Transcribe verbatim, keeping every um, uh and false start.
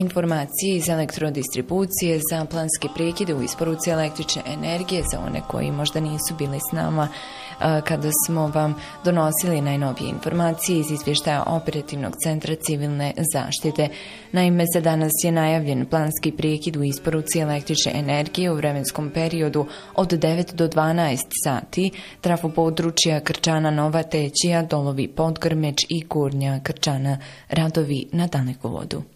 Informacije iz elektrodistribucije za planske prekide u isporuci električne energije za one koji možda nisu bili s nama kada smo vam donosili najnovije informacije iz izvještaja Operativnog centra civilne zaštite. Naime, za danas je najavljen planski prekid u isporuci električne energije u vremenskom periodu od devet do dvanaest sati, trafo područja Krčana, Nova Tećija, Dolovi, Podgrmeć i Gornja Krčana, radovi na dalekovodu.